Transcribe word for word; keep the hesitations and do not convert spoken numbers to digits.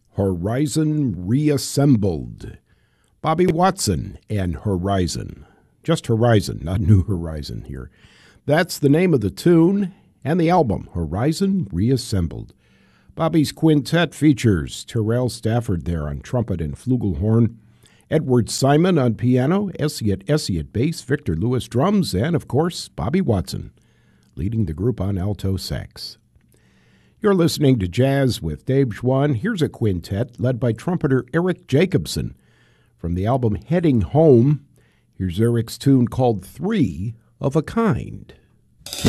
Horizon Reassembled. Bobby Watson and Horizon. Just Horizon, not New Horizon here. That's the name of the tune and the album, Horizon Reassembled. Bobby's quintet features Terrell Stafford there on trumpet and flugelhorn, Edward Simon on piano, Essiet Essie at bass, Victor Lewis drums, and, of course, Bobby Watson, leading the group on alto sax. You're listening to Jazz with Dave Schwann. Here's a quintet led by trumpeter Eric Jacobson. From the album Heading Home, here's Eric's tune called Three of a Kind.